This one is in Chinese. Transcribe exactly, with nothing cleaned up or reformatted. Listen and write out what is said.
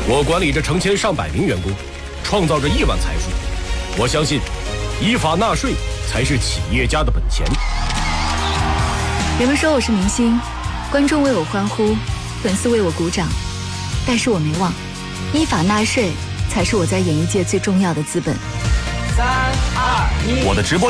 我管理着成千上百名员工，创造着亿万财富。我相信，依法纳税才是企业家的本钱。 人们说我是明星，观众为我欢呼，粉丝为我鼓掌，但是我没忘，依法纳税才是我在演艺界最重要的资本。 三二一， 我的直播